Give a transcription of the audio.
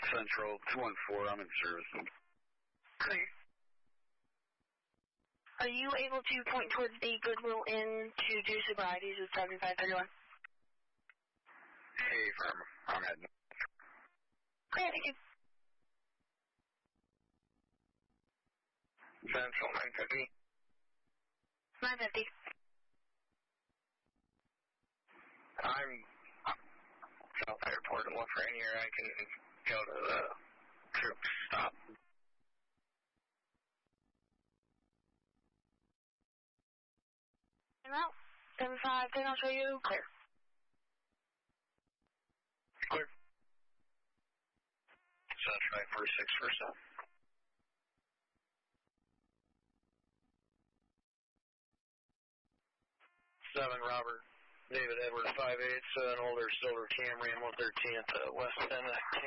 Central 214, I'm in service. Clear. Are you able to point towards the Goodwill Inn to do sobrieties at 7531? Hey, firm. I'm heading. Great, thank you. Central 950. 950. I'm South Airport and look for anywhere I can go to the troop stop. And out. 7510, I'll show you clear. Clear. Sunshine 4647. 7 Robert, David Edward 587, older silver Camry and 113 at the west end of